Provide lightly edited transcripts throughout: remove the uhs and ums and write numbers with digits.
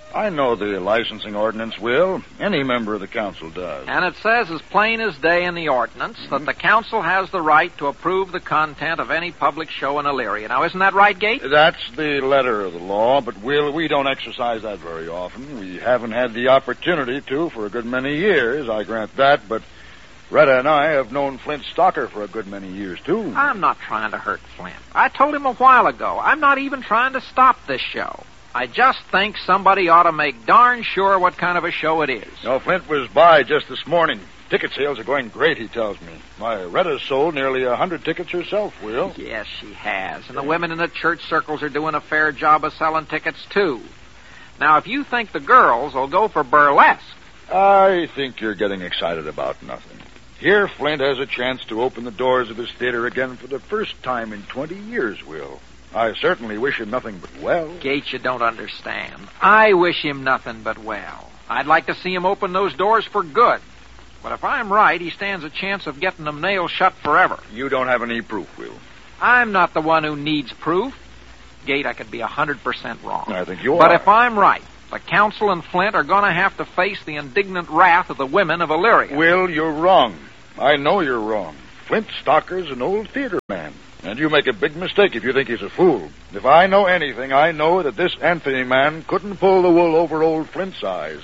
I know the licensing ordinance, Will. Any member of the council does. And it says as plain as day in the ordinance that the council has the right to approve the content of any public show in Elyria. Now, isn't that right, Gate? That's the letter of the law, but, Will, we don't exercise that very often. We haven't had the opportunity to for a good many years, I grant that, but Retta and I have known Flint Stalker for a good many years, too. I'm not trying to hurt Flint. I told him a while ago, I'm not even trying to stop this show. I just think somebody ought to make darn sure what kind of a show it is. No, Flint was by just this morning. Ticket sales are going great, he tells me. My Retta's sold nearly 100 tickets herself, Will. Yes, she has. And the women in the church circles are doing a fair job of selling tickets, too. Now, if you think the girls will go for burlesque... I think you're getting excited about nothing. Here, Flint has a chance to open the doors of his theater again for the first time in 20 years, Will. I certainly wish him nothing but well. Gates, you don't understand. I wish him nothing but well. I'd like to see him open those doors for good. But if I'm right, he stands a chance of getting them nailed shut forever. You don't have any proof, Will. I'm not the one who needs proof. Gate, I could be 100% wrong. I think you are. But if I'm right, the council and Flint are going to have to face the indignant wrath of the women of Elyria. Will, you're wrong. I know you're wrong. Flint Stalker's an old theater man. And you make a big mistake if you think he's a fool. If I know anything, I know that this Anthony man couldn't pull the wool over old Flint's eyes.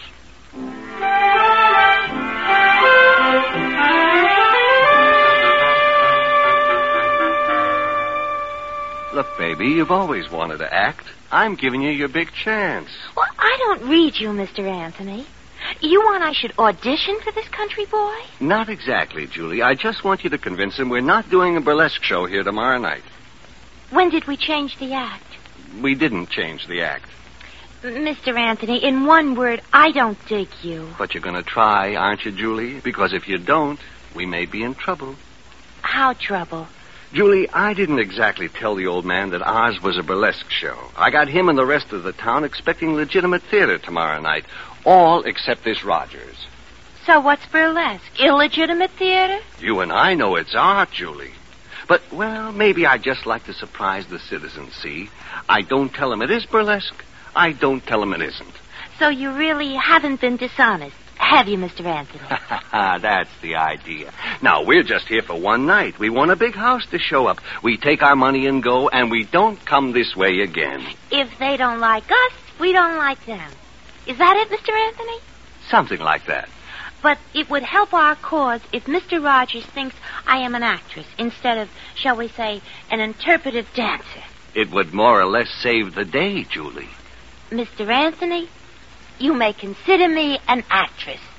Look, baby, you've always wanted to act. I'm giving you your big chance. Well, I don't read you, Mr. Anthony. You want I should audition for this country boy? Not exactly, Julie. I just want you to convince him we're not doing a burlesque show here tomorrow night. When did we change the act? We didn't change the act. Mr. Anthony, in one word, I don't dig you. But you're going to try, aren't you, Julie? Because if you don't, we may be in trouble. How trouble? Julie, I didn't exactly tell the old man that ours was a burlesque show. I got him and the rest of the town expecting legitimate theater tomorrow night. All except this Rogers. So what's burlesque? Illegitimate theater? You and I know it's art, Julie. But, well, maybe I'd just like to surprise the citizens, see? I don't tell them it is burlesque. I don't tell them it isn't. So you really haven't been dishonest, have you, Mr. Anthony? That's the idea. Now, we're just here for one night. We want a big house to show up. We take our money and go, and we don't come this way again. If they don't like us, we don't like them. Is that it, Mr. Anthony? Something like that. But it would help our cause if Mr. Rogers thinks I am an actress instead of, shall we say, an interpretive dancer. It would more or less save the day, Julie. Mr. Anthony, you may consider me an actress.